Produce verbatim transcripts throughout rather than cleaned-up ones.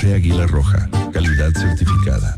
Café Águila Roja, calidad certificada.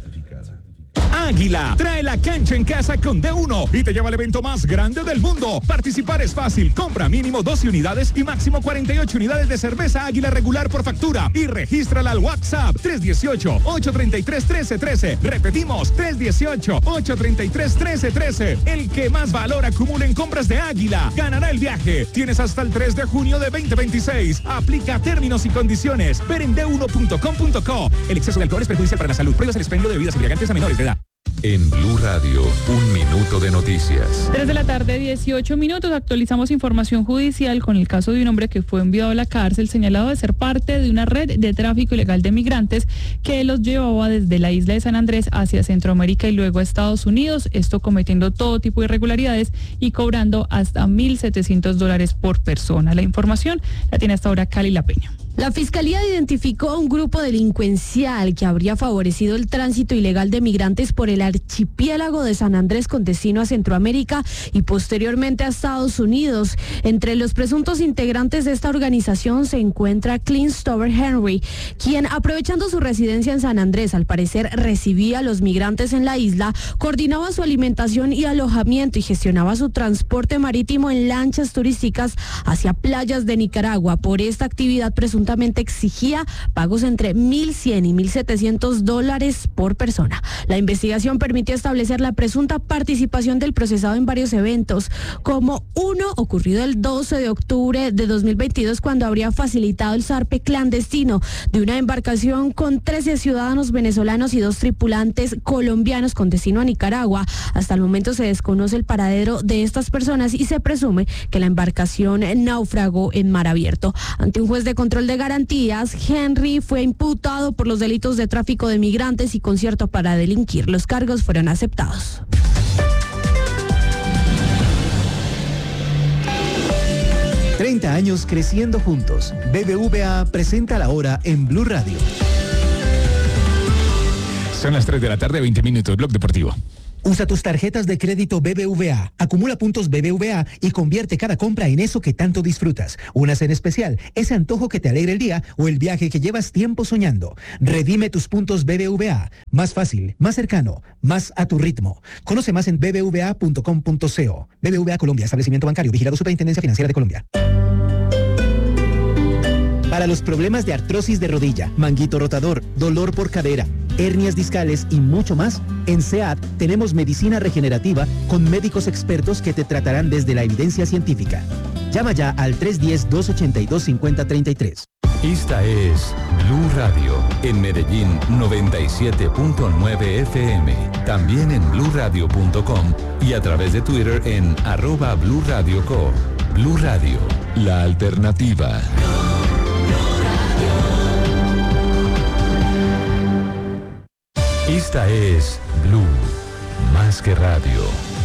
Águila trae la cancha en casa con D uno y te lleva al evento más grande del mundo. Participar es fácil. Compra mínimo doce unidades y máximo cuarenta y ocho unidades de cerveza Águila regular por factura y regístrala al WhatsApp tres uno ocho, ocho tres tres, uno tres uno tres. Repetimos, tres uno ocho, ocho tres tres, uno tres uno tres. El que más valor acumule en compras de Águila ganará el viaje. Tienes hasta el tres de junio de veinte veintiséis. Aplica términos y condiciones. Ver en d uno punto com punto co. El exceso de alcohol es perjudicial para la salud. Prohíbas el expendio de bebidas embriagantes a menores de edad. En Blue Radio, un minuto de noticias. tres de la tarde, dieciocho minutos. Actualizamos información judicial con el caso de un hombre que fue enviado a la cárcel señalado de ser parte de una red de tráfico ilegal de migrantes que los llevaba desde la isla de San Andrés hacia Centroamérica y luego a Estados Unidos, esto cometiendo todo tipo de irregularidades y cobrando hasta mil setecientos dólares por persona. La información la tiene hasta ahora Cali La Peña. La Fiscalía identificó a un grupo delincuencial que habría favorecido el tránsito ilegal de migrantes por el archipiélago de San Andrés con destino a Centroamérica y posteriormente a Estados Unidos. Entre los presuntos integrantes de esta organización se encuentra Clint Stover Henry, quien, aprovechando su residencia en San Andrés, al parecer recibía a los migrantes en la isla, coordinaba su alimentación y alojamiento y gestionaba su transporte marítimo en lanchas turísticas hacia playas de Nicaragua. Por esta actividad presunta exigía pagos entre mil cien y mil setecientos dólares por persona. La investigación permitió establecer la presunta participación del procesado en varios eventos, como uno ocurrido el doce de octubre de dos mil veintidós, cuando habría facilitado el zarpe clandestino de una embarcación con trece ciudadanos venezolanos y dos tripulantes colombianos con destino a Nicaragua. Hasta el momento se desconoce el paradero de estas personas y se presume que la embarcación naufragó en mar abierto. Ante un juez de control de garantías, Henry fue imputado por los delitos de tráfico de migrantes y concierto para delinquir. Los cargos fueron aceptados. treinta años creciendo juntos. B B V A presenta la hora en Blue Radio. Son las tres de la tarde, veinte minutos. Blog Deportivo. Usa tus tarjetas de crédito B B V A, acumula puntos B B V A y convierte cada compra en eso que tanto disfrutas. Una cena especial, ese antojo que te alegra el día o el viaje que llevas tiempo soñando. Redime tus puntos B B V A. Más fácil, más cercano, más a tu ritmo. Conoce más en b b v a punto com punto co. B B V A Colombia, establecimiento bancario, vigilado Superintendencia Financiera de Colombia. Para los problemas de artrosis de rodilla, manguito rotador, dolor por cadera, hernias discales y mucho más, en C E A D tenemos medicina regenerativa con médicos expertos que te tratarán desde la evidencia científica. Llama ya al tres uno cero, dos ocho dos, cinco cero tres tres. Esta es Blue Radio, en Medellín noventa y siete punto nueve F M. También en blue radio punto com y a través de Twitter en arroba Blue Radio Co. Blue Radio, la alternativa. Esta es Blue, más que radio.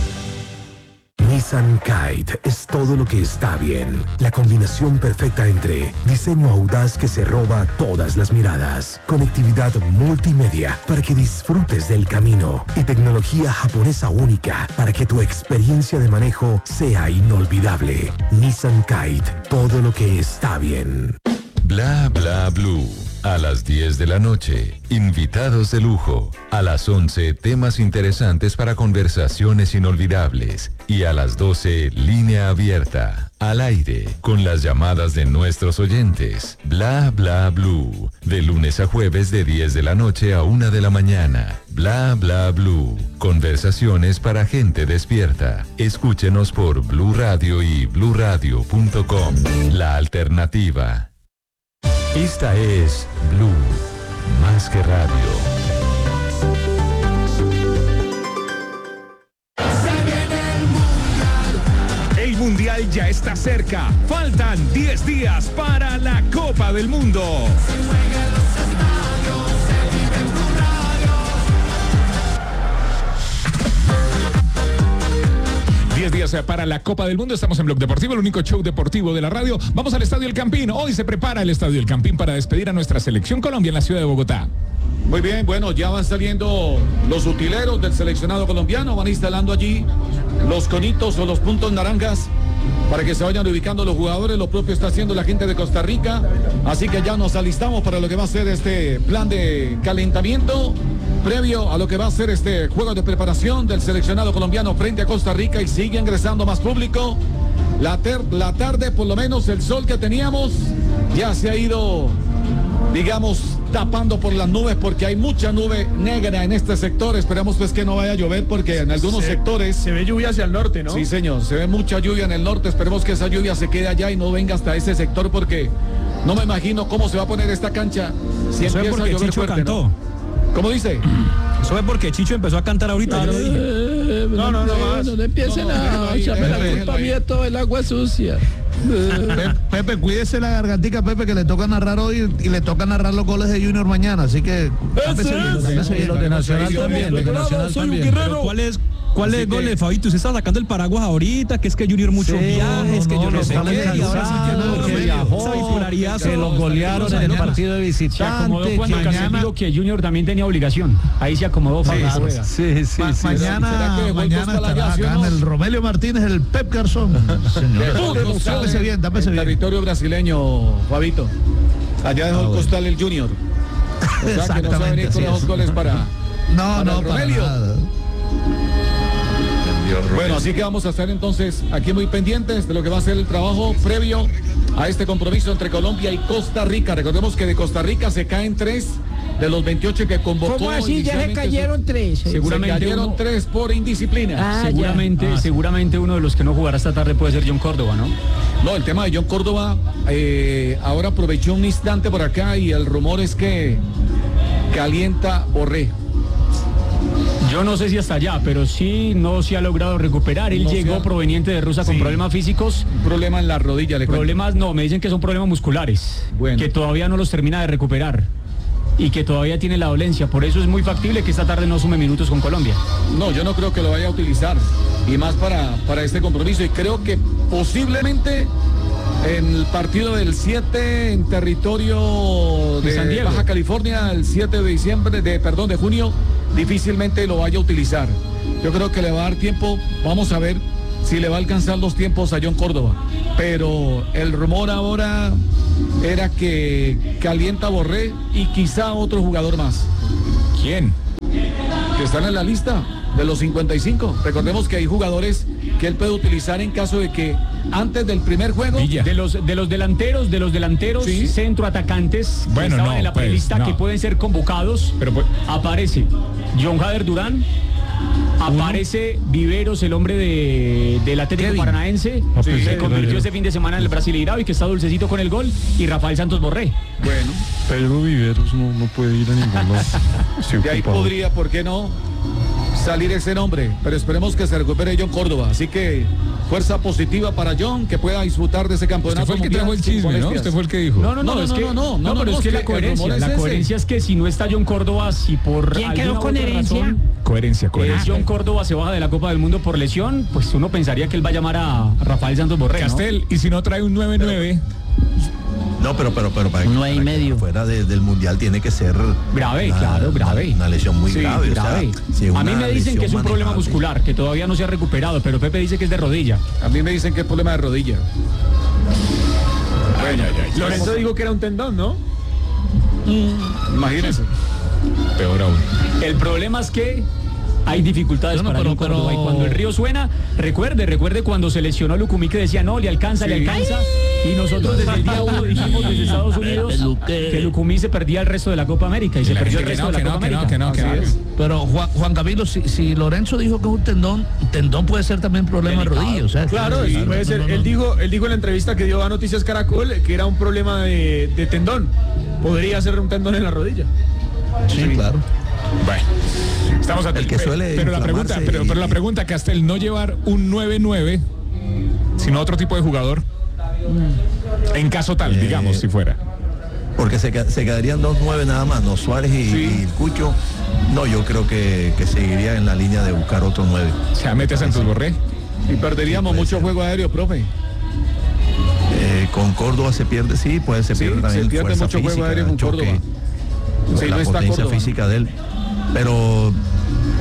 Nissan Kite es todo lo que está bien. La combinación perfecta entre diseño audaz que se roba todas las miradas, conectividad multimedia para que disfrutes del camino y tecnología japonesa única para que tu experiencia de manejo sea inolvidable. Nissan Kite, todo lo que está bien. Bla bla blue. A las diez de la noche, invitados de lujo. A las once, temas interesantes para conversaciones inolvidables. Y a las doce, línea abierta, al aire, con las llamadas de nuestros oyentes. Bla bla blue. De lunes a jueves de diez de la noche a una de la mañana. Bla bla blue. Conversaciones para gente despierta. Escúchenos por Blue Radio y blue radio punto com. La alternativa. Esta es Blue, más que radio. El Mundial ya está cerca. Faltan diez días para la Copa del Mundo. diez días para la Copa del Mundo. Estamos en Blog Deportivo, el único show deportivo de la radio. Vamos al Estadio El Campín. Hoy se prepara el Estadio El Campín para despedir a nuestra selección Colombia en la ciudad de Bogotá. Muy bien, bueno, ya van saliendo los utileros del seleccionado colombiano. Van instalando allí los conitos o los puntos naranjas para que se vayan ubicando los jugadores. Lo propio está haciendo la gente de Costa Rica. Así que ya nos alistamos para lo que va a ser este plan de calentamiento previo a lo que va a ser este juego de preparación del seleccionado colombiano frente a Costa Rica. Y sigue ingresando más público. La, ter la tarde, por lo menos el sol que teníamos ya se ha ido, digamos, tapando por las nubes, porque hay mucha nube negra en este sector. Esperamos pues que no vaya a llover, porque en algunos se, sectores se ve lluvia hacia el norte, ¿no? Sí, señor, se ve mucha lluvia en el norte. Esperemos que esa lluvia se quede allá y no venga hasta ese sector, porque no me imagino cómo se va a poner esta cancha si Eso empieza es porque a llover Chicho fuerte, cantó. ¿no? ¿Cómo dice? Eso es porque Chicho empezó a cantar ahorita. Claro, yo le dije. eh, No, no, no, no, más. no, no empiecen No, no, a déjalo ahí, echarme la déjalo culpa a ahí. mí de todo el agua sucia. Pepe, Pepe, cuídese la gargantica, Pepe, que le toca narrar hoy y le toca narrar los goles de Junior mañana, así que tápese bien, tápese bien. Los de Nacional también, los de Nacional Soy un también. guerrero. Pero ¿cuál es, cuál Así es que- gol de Fabito? Usted está sacando el paraguas ahorita, que es que Junior muchos Sí, viajes, que no, yo no, no, sé estamos qué, y ahora sí que no, cansados, que que viajó, esa viajó, bipolaridad. que los golearon en el partido de Se acomodó visitante. cuando que Casemiro mañana, que Junior también tenía obligación. Ahí se acomodó Fabio claro, Rueda. sí, sí, Ma- sí. mañana, ¿Será que dejó el mañana Costal allá, estará sí o acá no? en el Romelio Martínez, el Pep Garzón. Señor, tápese bien, tápese el bien. territorio brasileño, Fabito. Allá dejó Ah, el bueno. costal el Junior. O sea que no se va a venir Exactamente, con así los es. goles para, No, para no, el para Romelio. nada. Bueno, así que vamos a estar entonces aquí muy pendientes de lo que va a ser el trabajo previo a este compromiso entre Colombia y Costa Rica. Recordemos que de Costa Rica se caen tres de los veintiocho que convocó. ¿Cómo así? Ya se inicialmente. cayeron tres. Se Seguramente cayeron uno- tres por indisciplina. Ah, ya. Seguramente, Ah, sí. seguramente uno de los que no jugará esta tarde puede ser John Córdoba, ¿no? No, el tema de John Córdoba, eh, ahora aprovechó un instante por acá y el rumor es que calienta Borré. Yo no sé si hasta allá, pero sí no se ha logrado recuperar. Él No se llegó ha- proveniente de Rusia con Sí. problemas físicos. Un problema en la rodilla, le cuento. Problemas, no, me dicen que son problemas musculares. Bueno. Que todavía no los termina de recuperar. Y que todavía tiene la dolencia. Por eso es muy factible que esta tarde no sume minutos con Colombia. No, yo no creo que lo vaya a utilizar. Y más para, para este compromiso. Y creo que posiblemente en el partido del siete en territorio De de San Diego. Baja California, el siete de diciembre, de perdón, de junio, difícilmente lo vaya a utilizar. Yo creo que le va a dar tiempo. Vamos a ver si le va a alcanzar los tiempos a John Córdoba. Pero el rumor ahora era que calienta Borré y quizá otro jugador más. ¿Quién? Que están en la lista de los cincuenta y cinco. Recordemos que hay jugadores que él puede utilizar en caso de que antes del primer juego. Villa. De los, de los delanteros, de los delanteros Sí. centroatacantes que Bueno, estaban no, en la pues, prelista no. que pueden ser convocados, Pero pues- aparece John Jader Durán, aparece Viveros, el hombre de, del Atlético Kevin. Paranaense, Ah, que pues, se sí, convirtió sí. este fin de semana en el Brasileirao y que está dulcecito con el gol, y Rafael Santos Borré. Bueno, Pedro Viveros no, no puede ir a ningún lado. Estoy de ahí ocupado. podría, ¿por qué no? Salir ese nombre. Pero esperemos que se recupere John Córdoba. Así que fuerza positiva para John, que pueda disfrutar de ese Usted campeonato. fue el que mundial trajo el sin chisme, ¿no? molestias. Usted fue el que dijo. No, no, no, No, es no, que, no, no, no, pero no, es que es la que el coherencia, rumor es la ese. coherencia es que si no está John Córdoba, si por ¿Quién quedó alguna con u otra herencia? razón, Coherencia, eh, coherencia. John Córdoba se baja de la Copa del Mundo por lesión, pues uno pensaría que él va a llamar a Rafael Santos Borré, ¿no? Castel, y si no trae un nueve nueve. No, pero pero pero para, Nueve y para que medio. fuera de- del mundial tiene que ser Grave, una- claro, grave. Una, una lesión muy Sí, grave. o sea, grave. si es a mí una me dicen que es un lesión problema manejable. muscular, que todavía no se ha recuperado, pero Pepe dice que es de rodilla. A mí me dicen que es problema de rodilla. Ay, ay, ay. Lorenzo dijo que era un tendón, ¿no? Imagínense. Peor aún. El problema es que hay dificultades Bueno, para pero- John Córdoba, pero- y cuando el río suena, recuerde, recuerde cuando se lesionó Lucumí, que decía no, le alcanza, le Sí. alcanza, y nosotros desde el día uno dijimos desde Estados Unidos que Lucumí se perdía el resto de la Copa América y se la perdió el gente que resto no, de la que Copa no, que no, América. que no, que Así no. es. Pero Juan, Juan Camilo, si, si Lorenzo dijo que es un tendón, tendón puede ser también problema de rodilla. O sea, Claro, sí, sí, puede no, ser. no, no. Él dijo, él dijo en la entrevista que dio a Noticias Caracol que era un problema de, de tendón. Podría ser un tendón en la rodilla. Sí, claro. Bueno, estamos a El que suele pero la pregunta, inflamarse pero, y- pero la pregunta, Castel, no llevar un nueve nueve, sino otro tipo de jugador. En caso tal, Eh, digamos, si fuera. Porque se, qued- se quedarían dos nueve nada más, no Suárez y, Sí. y Cucho. No, yo creo que, que seguiría en la línea de buscar otro nueve. O sea, mete a Santos Borré. Y perderíamos Sí, puede mucho ser. juego aéreo, profe. Eh, con Córdoba se pierde, sí, puede se Sí, pierde se también pierde fuerza mucho juego física, aéreo con choque, Córdoba. Sí, la no está potencia Córdoba. física de él. Pero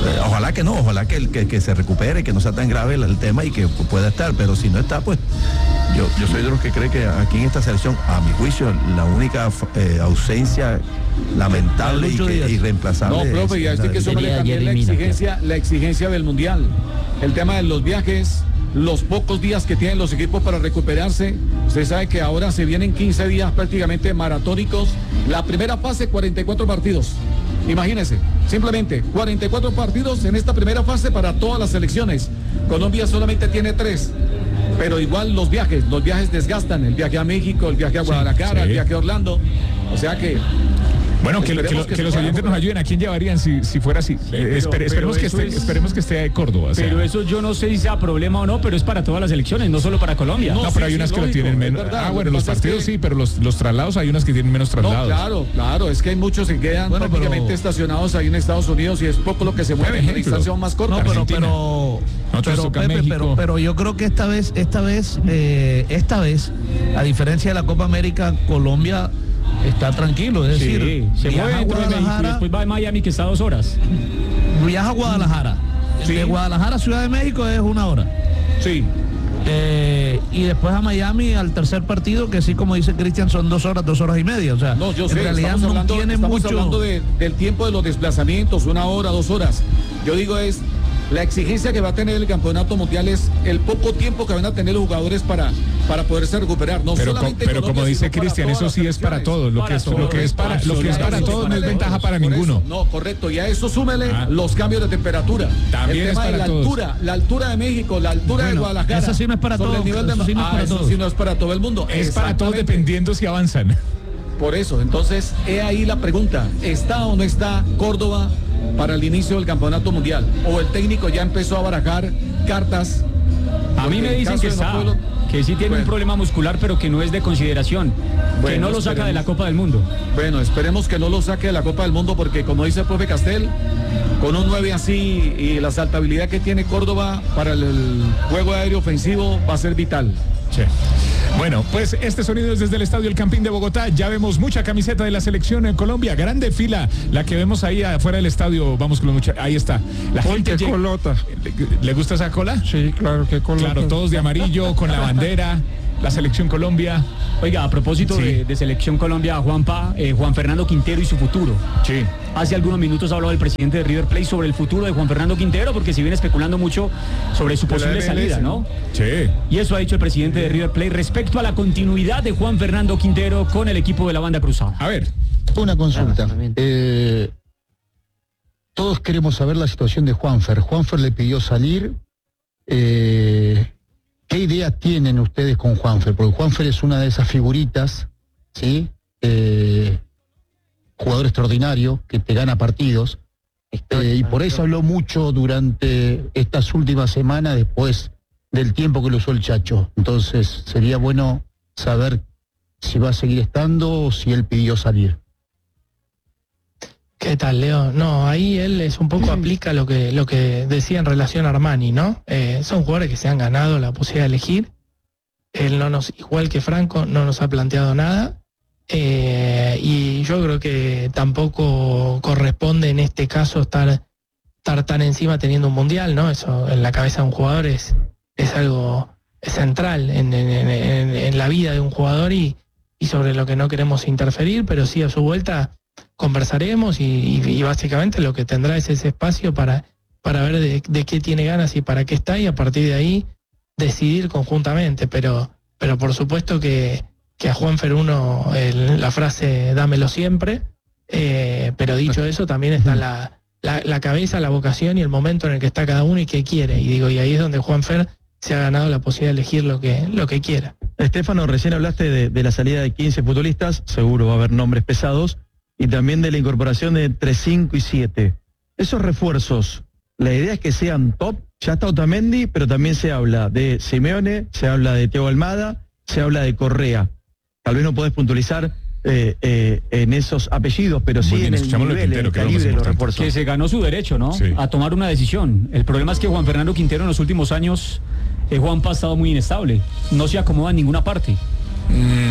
Eh, ojalá que no, ojalá que, que, que se recupere, que no sea tan grave el, el tema y que pueda estar, pero si no está, pues yo, yo soy de los que cree que aquí en esta selección, a mi juicio, la única eh, ausencia lamentable y que, irreemplazable. No, profe, y a este que súmele también la exigencia, la exigencia del Mundial, el tema de los viajes, los pocos días que tienen los equipos para recuperarse. Usted sabe que ahora se vienen quince días prácticamente maratónicos. La primera fase, cuarenta y cuatro partidos. Imagínense, simplemente cuarenta y cuatro partidos en esta primera fase para todas las selecciones. Colombia solamente tiene tres, pero igual los viajes, los viajes desgastan, el viaje a México, el viaje a Guadalajara, sí, sí. el viaje a Orlando, o sea que... Bueno, que, que, lo, que, que los oyentes nos ayuden. ¿A quién llevarían si, si fuera así? Sí, pero, Esper, esperemos, que esté, es, esperemos que esté Córdoba. Pero o sea. Eso yo no sé si sea problema o no, pero es para todas las elecciones, no solo para Colombia. No, no pero sí, hay unas sí, que lógico, lo tienen menos. Ah, bueno, los partidos que... sí, pero los, los traslados hay unas que tienen menos traslados. No, claro, claro, es que hay muchos que quedan bueno, prácticamente pero... estacionados ahí en Estados Unidos y es poco lo que se mueve en distancia más corta. No, pero, pero, pero, Pepe, pero, pero yo creo que esta vez, esta vez, eh, esta vez, a diferencia de la Copa América, Colombia está tranquilo, es sí, decir, se mueve a Guadalajara, después va a Miami, que está a dos horas. Viaja a Guadalajara. Sí. De Guadalajara a Ciudad de México es una hora. Sí. Eh, y después a Miami al tercer partido, que sí, como dice Cristian, son dos horas, dos horas y media. O sea, no, yo en sé, realidad estamos no hablando, tiene estamos mucho. hablando de, del tiempo de los desplazamientos, una hora, dos horas. Yo digo es la exigencia que va a tener el campeonato mundial es el poco tiempo que van a tener los jugadores para, para poderse recuperar. No pero solamente pero Colombia, como dice Cristian, eso sí es para todos. Lo que es, lo que es para, lo que es para todos no es ventaja para ninguno. No, correcto. Y a eso súmele ah. los cambios de temperatura. También el tema es para de la todos. altura, la altura de México, la altura bueno, de Guadalajara. Eso sí no es para todos. El nivel de... Eso sí no es para ah, todos. Eso sí no es para todo el mundo. Es para todos dependiendo si avanzan. Por eso, entonces, he ahí la pregunta. ¿Está o no está Córdoba para el inicio del campeonato mundial? ¿O el técnico ya empezó a barajar cartas? A mí me dicen que está, pueblo, que sí tiene bueno. un problema muscular, pero que no es de consideración, bueno, que no lo saca de la Copa del Mundo. Bueno, esperemos que no lo saque de la Copa del Mundo, porque como dice el profe Castel, con un nueve así y la saltabilidad que tiene Córdoba para el, el juego aéreo ofensivo va a ser vital. Sí. Bueno, pues este sonido es desde el Estadio El Campín de Bogotá. Ya vemos mucha camiseta de la selección en Colombia. Grande fila, la que vemos ahí afuera del estadio. Vamos con mucha... Ahí está. La gente llega... colota. ¿Le, ¿Le gusta esa cola? Sí, claro que colota. Claro, todos de amarillo, con la bandera. La selección Colombia. Oiga, a propósito sí. de, de selección Colombia, Juanpa, eh, Juan Fernando Quintero y su futuro. Sí. Hace algunos minutos habló el presidente de River Plate sobre el futuro de Juan Fernando Quintero, porque se viene especulando mucho sobre su posible salida, ¿no? Sí. Y eso ha dicho el presidente de River Plate respecto a la continuidad de Juan Fernando Quintero con el equipo de la banda cruzada. A ver. Una consulta. Eh, todos queremos saber la situación de Juanfer. Juanfer le pidió salir. Eh, ¿Qué ideas tienen ustedes con Juanfer? Porque Juanfer es una de esas figuritas, ¿sí? Eh, jugador extraordinario que te gana partidos. Eh, y por eso habló mucho durante estas últimas semanas después del tiempo que lo usó el Chacho. Entonces sería bueno saber si va a seguir estando o si él pidió salir. ¿Qué tal, Leo? No, ahí él es un poco aplica lo que lo que decía en relación a Armani, ¿no? Eh, son jugadores que se han ganado la posibilidad de elegir. Él no nos, igual que Franco, no nos ha planteado nada. Eh, y yo creo que tampoco corresponde en este caso estar, estar tan encima teniendo un mundial, ¿no? Eso en la cabeza de un jugador es, es algo central en, en, en, en la vida de un jugador y, y sobre lo que no queremos interferir, pero sí a su vuelta conversaremos y, y, y básicamente lo que tendrá es ese espacio para, para ver de, de qué tiene ganas y para qué está y a partir de ahí decidir conjuntamente, pero, pero por supuesto que, que a Juanfer uno el, la frase dámelo siempre, eh, pero dicho eso también está la, la, la cabeza, la vocación y el momento en el que está cada uno y qué quiere, y digo, y ahí es donde Juanfer se ha ganado la posibilidad de elegir lo que, lo que quiera. Estefano, recién hablaste de, de la salida de quince futbolistas, seguro va a haber nombres pesados, y también de la incorporación de entre cinco y siete. Esos refuerzos, la idea es que sean top. Ya está Otamendi, pero también se habla de Simeone, se habla de Thiago Almada, se habla de Correa. Tal vez no podés puntualizar eh, eh, en esos apellidos, pero sí bien, en el nivel, Quintero, el calibre de los refuerzos. Que se ganó su derecho, ¿no? Sí. A tomar una decisión. El problema es que Juan Fernando Quintero en los últimos años, eh, Juanpa ha estado muy inestable. No se acomoda en ninguna parte. Mm,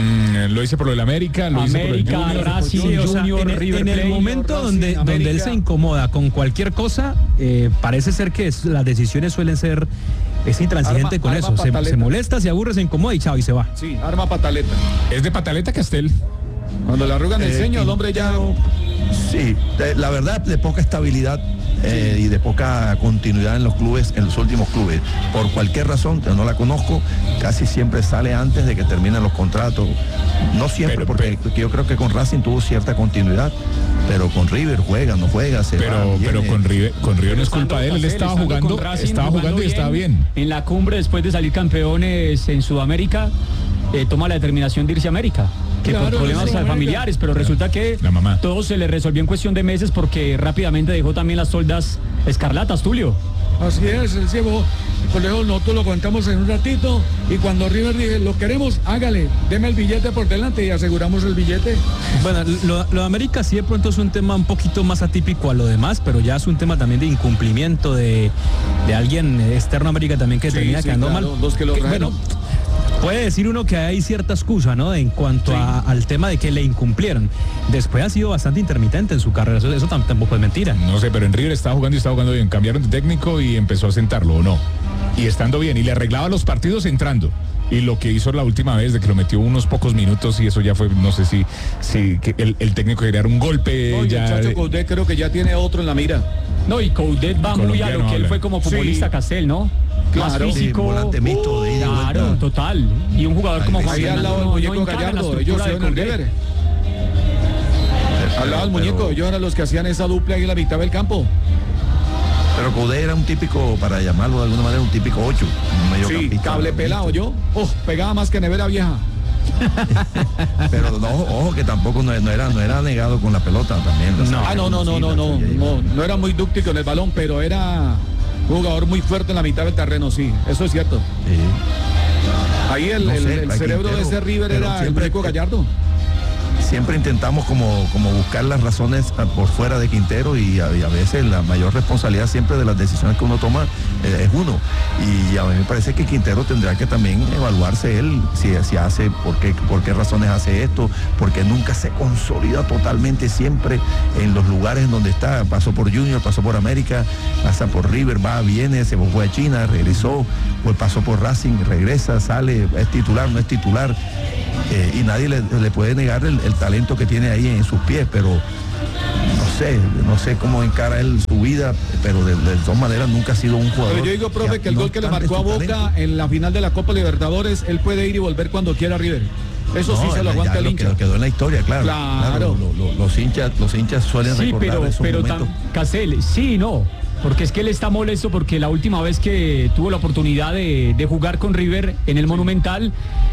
Eh, lo hice por lo del América, lo América, hice por el Junior. Racing, Sí, o sea, Junior, en, el- River en el Plate, momento Racing, donde, donde él América. se incomoda con cualquier cosa, eh, parece ser que es- las decisiones suelen ser es intransigente Arma- con arma eso. Se, pataleta. se molesta, se aburre, se incomoda y chao, y se va. Sí, arma pataleta. Es de pataleta Castel. Cuando le arrugan el Eh, ceño, el hombre ya... Sí, de- la verdad de poca estabilidad eh, y de poca continuidad en los clubes, en los últimos clubes. Por cualquier razón, que no la conozco, casi siempre sale antes de que terminen los contratos. No siempre, Pero- porque yo creo que con Racing tuvo cierta continuidad, pero con River juega, no juega, se Pero, va, pero viene. con River, con River no es culpa de él, él Castel, estaba estando jugando, con Racing, estaba jugando y estaba bien. En la cumbre, después de salir campeones en Sudamérica, eh, toma la determinación de irse a América. Que Claro, por problemas Sudamérica. familiares, pero resulta que La mamá. todo se le resolvió en cuestión de meses porque rápidamente dejó también las toldas escarlatas, Tulio. Así es, el ciego. Por lejos nosotros lo contamos en un ratito y cuando River dije, lo queremos, hágale, deme el billete por delante y aseguramos el billete. Bueno, lo, lo de América sí de pronto es un tema un poquito más atípico a lo demás, pero ya es un tema también de incumplimiento de, de alguien externo a América también que Sí, termina sí, quedando claro, mal. los que lo Que, trajeron. bueno, puede decir uno que hay cierta excusa, ¿no? En cuanto a- al tema de que le incumplieron. Después ha sido bastante intermitente en su carrera, eso, eso tam- tampoco es mentira. No sé, pero en River estaba jugando y estaba jugando bien. Cambiaron de técnico y empezó a sentarlo, ¿o no? Y estando bien, y le arreglaba los partidos entrando. Y lo que hizo la última vez, de que lo metió unos pocos minutos, y eso ya fue, no sé si, si que el, el técnico quería dar un golpe. No, y ya, el Chacho Coudet creo que ya tiene otro en la mira. No, y Coudet va muy a Colombiano lo que él habla. fue como futbolista Sí. Castel, ¿no? Más Claro. físico. Sí, volante mixto de ida y Claro, vuelta. total. Y un jugador como Ahí Juan Ahí al lado del Fernando no- no muñeco encaja en la Gallardo, ellos estructura de son el Coudet. River. Al lado del muñeco, ellos eran los que hacían esa dupla ahí en la mitad del campo. Pero Coudet era un típico, para llamarlo de alguna manera, un típico ocho, un Sí, mediocampista. cable pelado, yo. Oh, pegaba más que nevera vieja. Pero no, ojo que tampoco no, no era no era negado con la pelota también. No. Ah, no, no, no, no, no, no, no era muy dúctil con el balón, pero era un jugador muy fuerte en la mitad del terreno, sí, eso es cierto. Ahí el, No el- sé, el hay cerebro de Quintero, ese River pero era el siempre- muñeco Gallardo. Siempre intentamos como, como buscar las razones ah, por fuera de Quintero y a, y a veces la mayor responsabilidad siempre de las decisiones que uno toma eh, es uno. Y a mí me parece que Quintero tendrá que también evaluarse él, si, si hace, por qué, por qué razones hace esto, porque nunca se consolida totalmente siempre en los lugares en donde está. Pasó por Junior, pasó por América, pasa por River, va, viene, se fue a China, regresó, pues pasó por Racing, regresa, sale, es titular, no es titular. Eh, y nadie le, le puede negar el, el talento que tiene ahí en sus pies, pero no sé, no sé cómo encara él su vida, pero de, de todas maneras nunca ha sido un jugador. Pero yo digo, profe, que el no gol que le obstante marcó a su Boca talento- en la final de la Copa Libertadores, él puede ir y volver cuando quiera a River. Eso sí No, se lo ya aguanta el lo hincha. quedó, quedó en la historia, claro. Claro. lo- lo- los hinchas, los hinchas suelen Sí, recordar pero, esos pero momentos. tam- Castel, sí y no. Porque es que él está molesto porque la última vez que tuvo la oportunidad de, de jugar con River en el Monumental,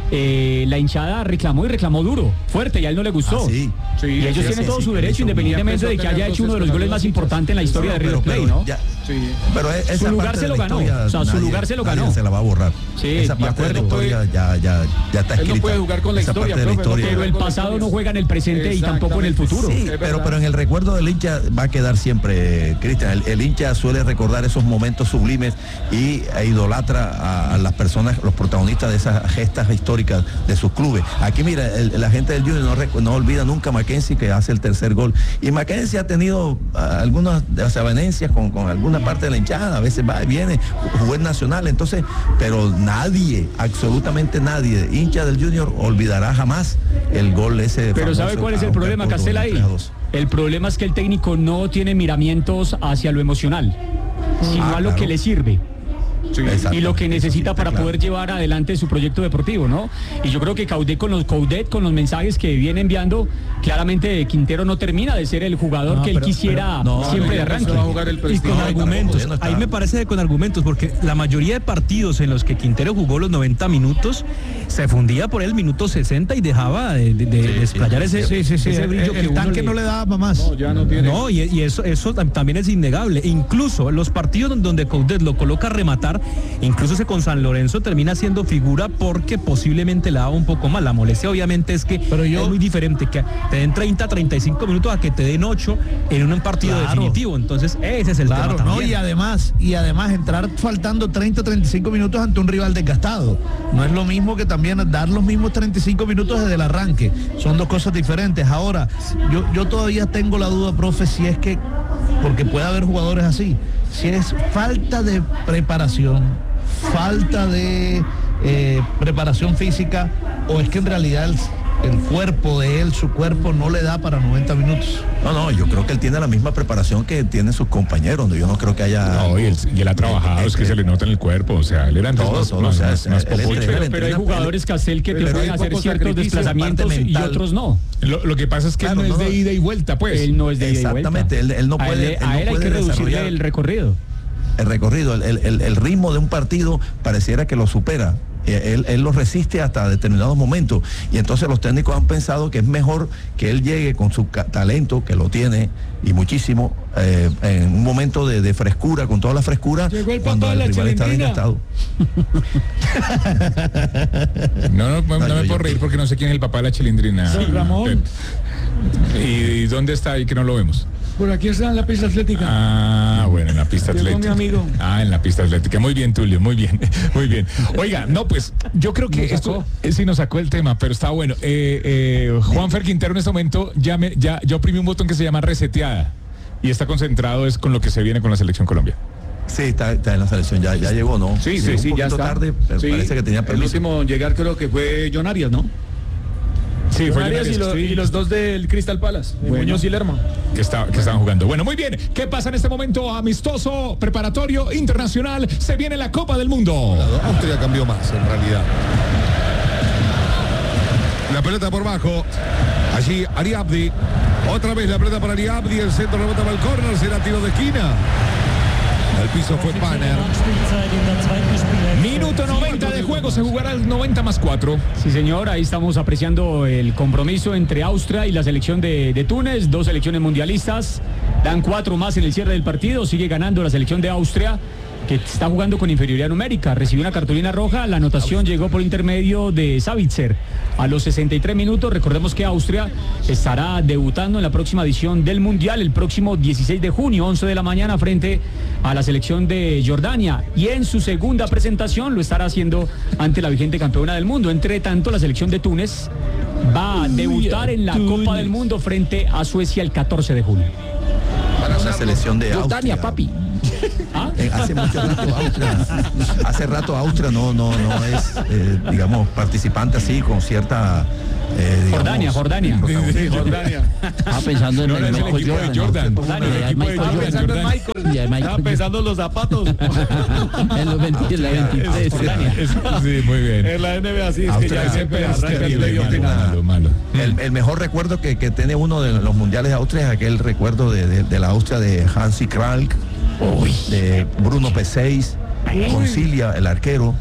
eh, la hinchada reclamó y reclamó duro, fuerte, y a él no le gustó. Ah, sí. Sí, y ellos sí, tienen sí, todo sí, su que derecho, hizo- independientemente ya de que empezó a haya tener hecho uno de los goles más concesiones importantes en la historia de Pero- River pero Plate, ¿no? ya- Sí. Pero e- esa Su lugar parte se de lo la ganó, historia o sea, su nadie- lugar se lo nadie ganó. se la va a borrar. Sí, esa de parte de la acuerdo. historia ya, ya, ya está Él escrita. no puede jugar con la Esa historia, parte de la profe, no historia. Pero el pasado no juega en el presente y tampoco en el futuro. Sí, Es pero, verdad. pero en el recuerdo del hincha va a quedar siempre, Cristian. El, el hincha suele recordar esos momentos sublimes y e idolatra a, a las personas, los protagonistas de esas gestas históricas de sus clubes. Aquí, mira, el- la gente del Junior no, recu- no olvida nunca a Mackenzie, que hace el tercer gol. Y Mackenzie ha tenido ah, algunas desavenencias con, con alguna parte de la hinchada, a veces va y viene, jugó en Nacional, entonces, pero nadie, absolutamente nadie, hincha del Junior, olvidará jamás el gol ese. Pero ¿sabe cuál es el problema, Castel, ahí? El problema es que el técnico no tiene miramientos hacia lo emocional, sino Ah, a lo claro. que le sirve. Exacto, Y lo que eso necesita sí, para claro. poder llevar adelante su proyecto deportivo, ¿no? Y yo creo que Coudet con los Coudet con los mensajes que viene enviando, claramente Quintero no termina de ser el jugador No, que él pero- quisiera pero- no, siempre no, de ya arranque. se va a jugar el Y con prestigio. argumentos. no está. Ahí me parece que con argumentos, porque la mayoría de partidos en los que Quintero jugó los noventa minutos, se fundía por el minuto sesenta y dejaba de, de- de desplayar ese, Sí, sí, sí. ese El, brillo el que uno tanque le- no le daba para más. No, ya no tiene. No, y, y eso, eso tam- también es innegable. Incluso los partidos don- donde Coudet lo coloca a rematar, incluso ese con San Lorenzo termina siendo figura porque posiblemente le daba un poco más. La molestia obviamente es que Pero yo- es muy diferente que te den treinta, treinta y cinco minutos a que te den ocho en un partido Claro. definitivo. Entonces ese es el Claro, tema no, también. y además, y además entrar faltando treinta, treinta y cinco minutos ante un rival desgastado. No es lo mismo que también también dar los mismos treinta y cinco minutos desde el arranque. Son dos cosas diferentes. Ahora, yo, yo todavía tengo la duda, profe, si es que, porque puede haber jugadores así, si es falta de preparación, falta de eh, preparación física, o es que en realidad el, el cuerpo de él, su cuerpo no le da para noventa minutos. No, no, yo creo que él tiene la misma preparación que tienen sus compañeros, ¿no? Yo no creo que haya... No, y él, y él ha trabajado, es que se le nota en el cuerpo, o sea, él era antes más, todo, más, o sea, más, más pero, popular. pero, pero hay jugadores, Castel, que te pueden hacer ciertos desplazamientos y otros no. Lo, lo que pasa es que Claro, él no, no, es de ida y vuelta, pues. Él no es de ida y vuelta. Exactamente, él, él no puede... A él, él no a él hay puede que reducirle desarrollar el recorrido. El recorrido, el, el, el ritmo de un partido pareciera que lo supera. Él, él lo resiste hasta determinados momentos, y entonces los técnicos han pensado que es mejor que él llegue con su talento, que lo tiene y muchísimo, eh, en un momento de, de frescura, con toda la frescura, el cuando el rival está desgastado. No, no, no, no me puedo reír porque no sé quién es el papá de la Chilindrina. Don Ramón. ¿Y, y dónde está ahí que no lo vemos? Por aquí está en la pista atlética. Ah, bueno, en la pista Llegó atlética. mi amigo. Ah, en la pista atlética. Muy bien, Tulio, muy bien, muy bien. Oiga, no, pues yo creo que esto eh, sí nos sacó el tema, pero está bueno. Eh, eh, Juanfer Quintero en este momento ya, me, ya, ya oprimí un botón que se llama reseteada y está concentrado es con lo que se viene con la Selección Colombia. Sí, está, está en la selección, ya, ya llegó, ¿no? Sí, Llegó sí, sí, un ya poquito está. tarde, pero Sí, parece que tenía el permiso. último en llegar creo que fue John Arias, ¿no? Sí, John fue Arias John y, Arias, lo- sí. y los dos del Crystal Palace, Bueno. Muñoz y Lerma. Que, está, que estaban jugando. Bueno, muy bien. ¿Qué pasa en este momento amistoso, preparatorio, internacional? Se viene la Copa del Mundo. Austria cambió más, en realidad. La pelota por bajo. Allí Ariabdi. Otra vez la pelota para Ariabdi. El centro rebota para el córner. Será tiro de esquina. El piso fue Banner. Minuto noventa de juego, se jugará el noventa más cuatro. Sí, señor, ahí estamos apreciando el compromiso entre Austria y la selección de, de Túnez, dos selecciones mundialistas, dan cuatro más en el cierre del partido, sigue ganando la selección de Austria, que está jugando con inferioridad numérica, recibió una cartulina roja, la anotación llegó por intermedio de Savitzer a los sesenta y tres minutos. Recordemos que Austria estará debutando en la próxima edición del Mundial el próximo dieciséis de junio, once de la mañana, frente a la selección de Jordania, y en su segunda presentación lo estará haciendo ante la vigente campeona del mundo. Entre tanto, la selección de Túnez va a debutar en la Copa del Mundo frente a Suecia el catorce de junio. Para una selección de Jordania, Austria. papi. Eh, hace mucho rato Austria, hace rato Austria no, no, no es, eh, digamos, participante así con cierta... Eh, digamos, Jordania, Jordania. Sí, Jordania. Estaba pensando en No, no, el es el Michael equipo de Jordan. Jordan. ¿no? El Y hay equipo de Michael Jordan. Pensando en Jordan. Michael. Y hay Michael Estaba pensando en los zapatos. En los veinte, en la veintitrés. Sí, muy bien. En la N B A sí, es que Austria ya siempre es arranca el terrible, playoff malo, final. Malo, malo. El, el mejor recuerdo que, que tiene uno de los mundiales de Austria es aquel recuerdo de, de, de la Austria de Hansi Kralk, de Bruno P seis, Concilia, el arquero.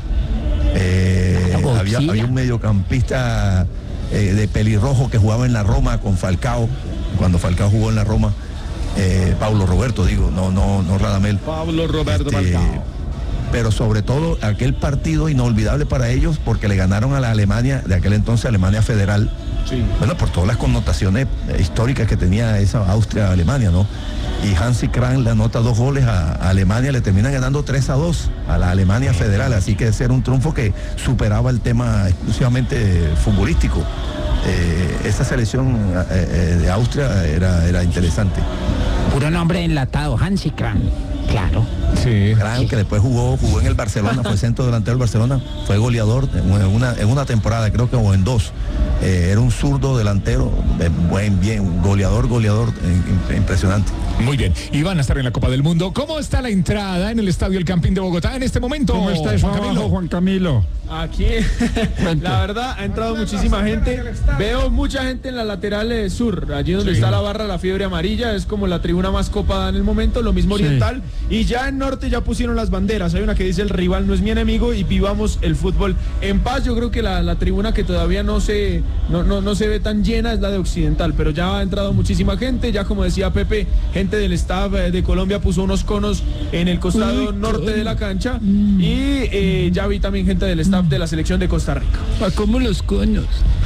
Eh, había, había un mediocampista eh, de pelirrojo que jugaba en la Roma con Falcao, cuando Falcao jugó en la Roma. Eh, Pablo Roberto, digo, no, no, no Radamel. Pablo Roberto Este, Falcao. Pero sobre todo aquel partido inolvidable para ellos porque le ganaron a la Alemania, de aquel entonces Alemania Federal. Sí. Bueno, por todas las connotaciones eh, históricas que tenía esa Austria-Alemania, ¿no? Y Hansi Krahn le anota dos goles a, a Alemania, le terminan ganando tres a dos a la Alemania Federal, así que ese era un triunfo que superaba el tema exclusivamente futbolístico. Eh, esa selección eh, eh, de Austria era, era interesante. Puro nombre enlatado, Hansi Krahn. Claro. Sí. Krahn, que después jugó, jugó en el Barcelona, fue centro delantero del Barcelona, fue goleador en una, en una temporada, creo que o en dos. Eh, era un zurdo delantero, eh, buen, bien, goleador, goleador, eh, impresionante. Muy bien, y van a estar en la Copa del Mundo. ¿Cómo está la entrada en el Estadio El Campín de Bogotá en este momento? ¿Cómo está eso Juan abajo, Camilo? Juan Camilo? Aquí, la verdad, ha entrado muchísima gente. Veo mucha gente en la lateral eh, sur, allí donde Sí. está la barra, la fiebre amarilla, es como la tribuna más copada en el momento, lo mismo Sí. oriental. Y ya en norte ya pusieron las banderas. Hay una que dice: el rival no es mi enemigo y vivamos el fútbol en paz. Yo creo que la, la tribuna que todavía no se, no, no, no se ve tan llena es la de occidental, pero ya ha entrado muchísima gente. Ya, como decía Pepe, gente del staff eh, de Colombia puso unos conos en el costado Uy, norte de la cancha. Y eh, ya vi también gente del staff de la selección de Costa Rica. ¿A cómo los coños?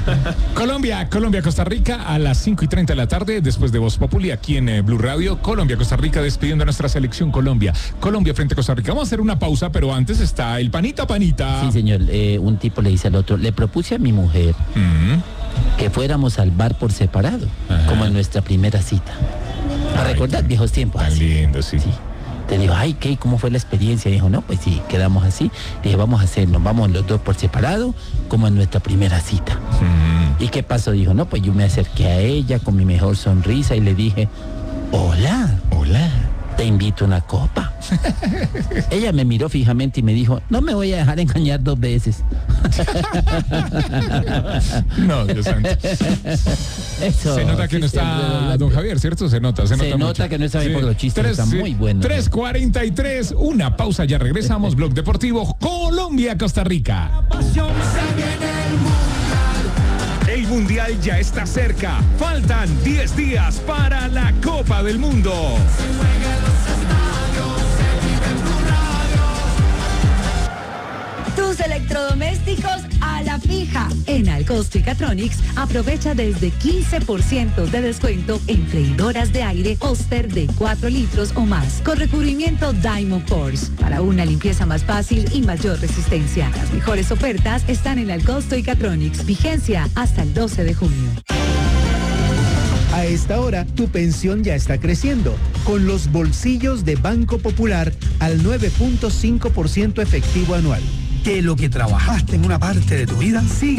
Colombia, Colombia, Costa Rica a las cinco y treinta de la tarde, después de Voz Populi, aquí en eh, Blue Radio. Colombia, Costa Rica, despidiendo a nuestra selección Colombia. Colombia frente a Costa Rica. Vamos a hacer una pausa, pero antes está el panita panita. Sí, señor. Eh, un tipo le dice al otro, le propuse a mi mujer mm. que fuéramos al bar por separado, ajá, como en nuestra primera cita. Para recordar viejos tiempos. Tan lindo, sí. sí. Te digo, ay, ¿qué? ¿Cómo fue la experiencia? Dijo, no, pues sí, quedamos así. Le dije, vamos a hacernos, vamos los dos por separado, como en nuestra primera cita. Mm. ¿Y qué pasó? Dijo, no, pues yo me acerqué a ella con mi mejor sonrisa y le dije, hola, hola, te invito a una copa. Ella me miró fijamente y me dijo, no me voy a dejar engañar dos veces. No, Dios santo. Eso, se nota que sí, no está don Javier, ¿cierto? Se nota, se, se nota, nota mucho. que no está bien, sí. porque los chistes tres, están muy buenos. tres cuarenta y tres, una pausa, ya regresamos. Blog Deportivo, Colombia, Costa Rica. El Mundial ya está cerca. Faltan diez días para la Copa del Mundo. Tus electrodomésticos a la fija. En Alcosto y Catronics aprovecha desde quince por ciento de descuento en freidoras de aire Oster de cuatro litros o más, con recubrimiento Diamond Force, para una limpieza más fácil y mayor resistencia. Las mejores ofertas están en Alcosto y Catronics. Vigencia hasta el doce de junio. A esta hora, tu pensión ya está creciendo, con los bolsillos de Banco Popular al nueve punto cinco por ciento efectivo anual. Que lo que trabajaste en una parte de tu vida sigue